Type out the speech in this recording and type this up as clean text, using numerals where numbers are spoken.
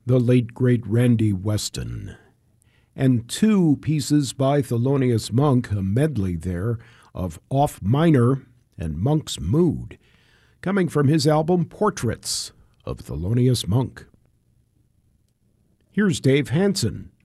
the late great Randy Weston. And two pieces by Thelonious Monk, a medley there of Off Minor and Monk's Mood, coming from his album Portraits of Thelonious Monk. Here's Dave Hansen